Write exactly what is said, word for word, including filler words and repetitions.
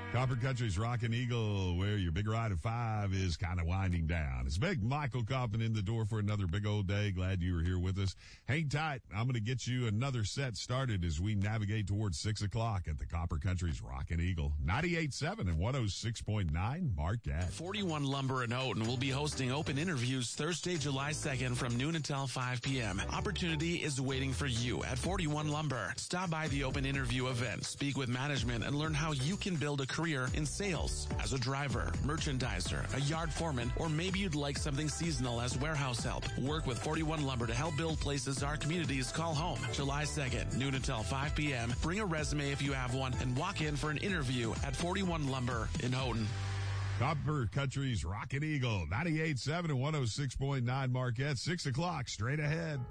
Copper Country's Rockin' Eagle, where your big ride at five is kind of winding down. It's Big Michael Coffin in the door for another big old day. Glad you were here with us. Hang tight. I'm going to get you another set started as we navigate towards six o'clock at the Copper Country's Rockin' Eagle. ninety-eight point seven and one oh six point nine Marquette. forty-one Lumber in Houghton will be hosting open interviews Thursday, July second from noon until five p.m. Opportunity is waiting for you at forty-one Lumber. Stop by the open interview event, speak with management, and learn how you can build a career in sales as a driver, merchandiser, a yard foreman, or maybe you'd like something seasonal as warehouse help. Work with forty-one Lumber to help build places our communities call home. July second, noon until five p.m. Bring a resume if you have one and walk in for an interview at forty-one Lumber in Houghton. Copper Country's Rockin' Eagle, ninety-eight point seven and one oh six point nine Marquette. six o'clock straight ahead.